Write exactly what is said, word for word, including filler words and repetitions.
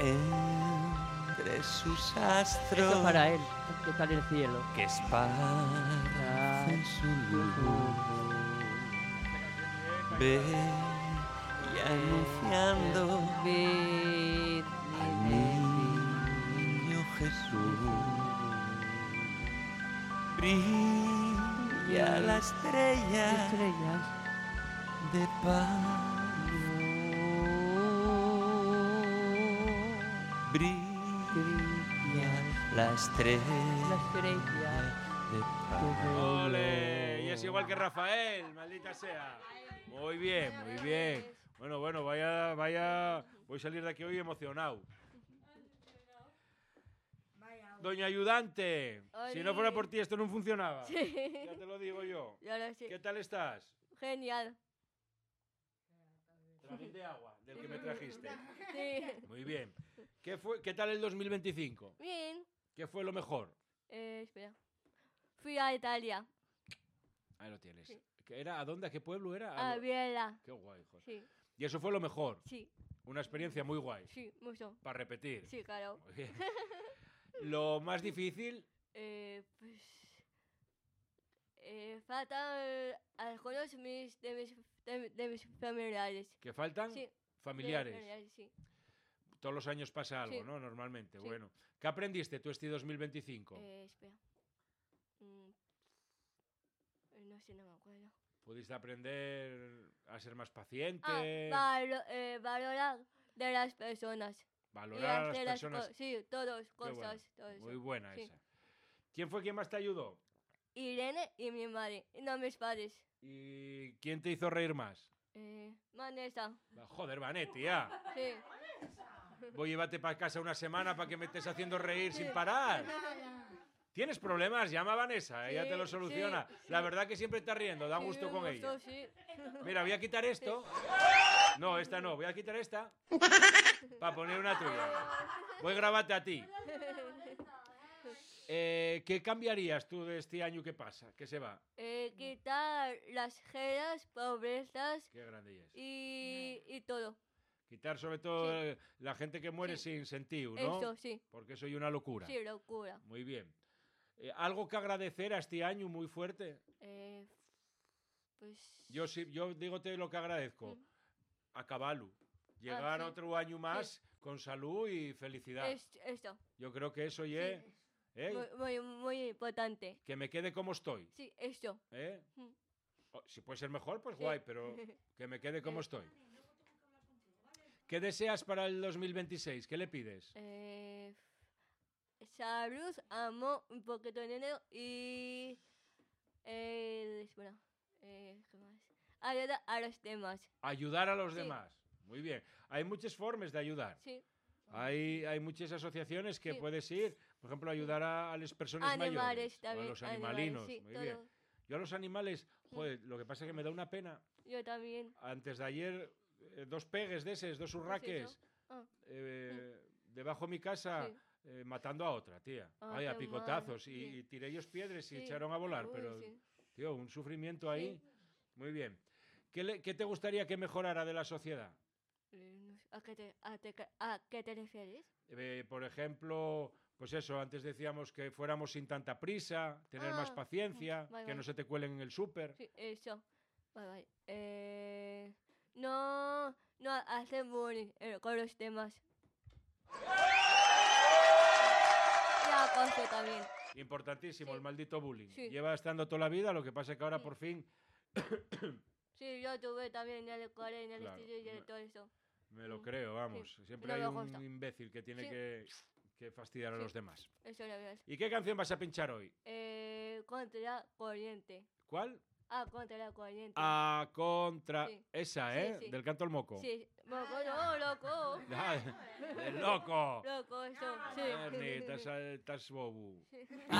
entre sus astros. Eso para él, que está en el cielo. Que esparcen su luz. Ve y anunciando Vid, al niño Jesús. Brilla la estrella estrellas de paz. Brilla la estrella, la estrella de paz. ¡Ole! Y es igual que Rafael, maldita sea. Muy bien, muy bien. Bueno, bueno, vaya, vaya. Voy a salir de aquí hoy emocionado. Doña Ayudante, Oli. si no fuera por ti esto no funcionaba. Sí. Ya te lo digo yo. Y ahora sí. ¿Qué tal estás? Genial. Trajiste agua, del que me trajiste. Sí. Muy bien. ¿Qué, fue, ¿Qué tal el dos mil veinticinco? Bien. ¿Qué fue lo mejor? Eh, espera. Fui a Italia. Ahí lo tienes. Sí. ¿Qué era? ¿A dónde? ¿A qué pueblo era? A lo- Biela. Qué guay, joder. Sí. Y eso fue lo mejor. Sí. Una experiencia muy guay. Sí, mucho. Para repetir. Sí, claro. Muy bien. Lo más difícil, Eh, pues. Eh, faltan algunos mis, de, mis, de, de mis familiares. que faltan Sí. familiares. de familiares, sí. Todos los años pasa algo, Sí. ¿no? Normalmente. Sí. Bueno. ¿Qué aprendiste tú este dos mil veinticinco? Eh, espera. Mm, eh, no sé, no me acuerdo. ¿Pudiste aprender a ser más paciente? Ah, valo- eh, valorar de las personas. Y valorar a las hacer las personas? co- sí, todas Qué bueno. cosas. Todo eso. Muy buena Sí. esa. ¿Quién fue quien más te ayudó? Irene y mi madre, y no mis padres. ¿Y quién te hizo reír más? Eh, Vanessa, Va, Joder, Vanetti, ya. sí. Voy a llevarte para casa una semana para que me estés haciendo reír sin parar. ¿Tienes problemas? Llama a Vanessa, ella te lo Sí, soluciona. sí, La sí. verdad que siempre está riendo, da Sí, gusto me con gustó, ella. sí. Mira, voy a quitar esto. No, esta no, voy a quitar esta para poner una tuya. Voy a grabarte a ti. Eh, ¿Qué cambiarías tú de este año que pasa, que se va? Eh, quitar las gelas, pobrezas Qué grande es. y, y todo. Quitar sobre todo Sí. eh, la gente que muere Sí. sin sentido, ¿no? Eso, sí. Porque soy una locura. Sí, locura. Muy bien. Eh, ¿Algo que agradecer a este año muy fuerte? Eh, pues... Yo sí, yo dígote lo que agradezco. Mm. A caballo. Llegar sí. otro año más con salud y felicidad. Es, esto. Yo creo que eso ya, Sí. ¿eh? Muy, muy, muy importante. Que me quede como estoy. Sí, esto. ¿eh? Mm. O, si puede ser mejor, pues Sí. guay, pero que me quede como Sí. estoy. ¿Qué deseas para el dos mil veintiséis? ¿Qué le pides? Eh, salud, amor, un poquito de dinero y... Eh, bueno, eh, ¿qué más? Ayuda a los demás. Ayudar a los Sí. demás. Muy bien. Hay muchas formas de ayudar. Sí. Hay, hay muchas asociaciones que Sí. puedes ir, por ejemplo, ayudar a, a las personas Animales mayores. O a también. los animales, animalinos. sí, Muy todo. bien. Yo a los animales, joder, lo que pasa es que me da una pena. Yo también. Antes de ayer, eh, dos pegues de esos, dos urraques, Ah, eh, debajo de mi casa, Sí. eh, matando a otra, tía. Ah, Ay, a qué picotazos. mal, Y, sí. y tiré ellos piedras y sí. echaron a volar. Uy, pero, sí. tío, un sufrimiento ahí. Muy bien. ¿Qué, le- qué te gustaría que mejorara de la sociedad? Eh, no sé, ¿A qué te, a te- a qué te refieres? Eh, por ejemplo, pues eso, antes decíamos que fuéramos sin tanta prisa, tener más Ah, paciencia, vale, que no vale. se te cuelen en el súper. Sí, eso. Bye, bye. Eh, no, no hacer bullying eh, con los demás. Y acoso también. Importantísimo, Sí. el maldito bullying. Sí. Lleva estando toda la vida, lo que pasa es que ahora Sí. por fin Sí, yo tuve también en el cole, en el Claro, estudio y en me- todo eso. me lo Mm, creo, vamos. Siempre no hay me un gusta. imbécil que tiene Sí. que, que fastidiar a Sí. los demás. Eso lo ves. ¿Y qué canción vas a pinchar hoy? Eh, contra la corriente. ¿Cuál? Ah, contra la corriente. A contra... Sí. Esa, Sí, ¿eh? sí. Del canto al moco. Sí, moco, no, loco. Ah, el loco. Loco, eso, sí. Ernie, estás, estás bobo.